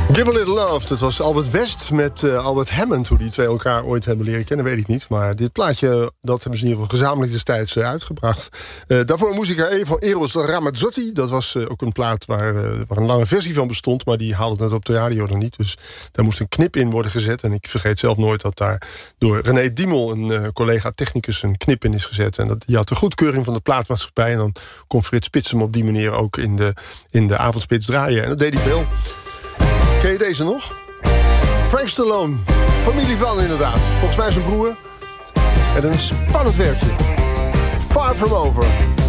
Give a Little Love, dat was Albert West met Albert Hammond. Hoe die twee elkaar ooit hebben leren kennen, weet ik niet. Maar dit plaatje, dat hebben ze in ieder geval gezamenlijk destijds uitgebracht. Daarvoor Musica E van Eros Ramazzotti. Dat was ook een plaat waar een lange versie van bestond, maar die haalde het op de radio dan niet. Dus daar moest een knip in worden gezet. En ik vergeet zelf nooit dat daar door René Diemel, een collega technicus, een knip in is gezet. En die had de goedkeuring van de plaatmaatschappij. En dan kon Frits Spits hem op die manier ook in de avondspits draaien. En dat deed hij veel. Ken je deze nog? Frank Stallone. Familie van, inderdaad. Volgens mij zijn broer. En een spannend werkje. Far From Over.